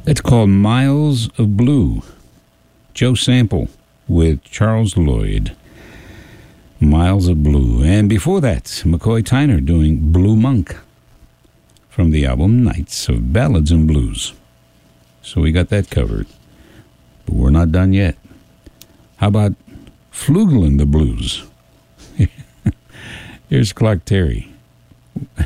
It's called Miles of Blue. Joe Sample with Charles Lloyd. Miles of Blue. And before that, McCoy Tyner doing Blue Monk from the album Nights of Ballads and Blues. So we got that covered. But we're not done yet. How about Flugel in the Blues? Here's Clark Terry.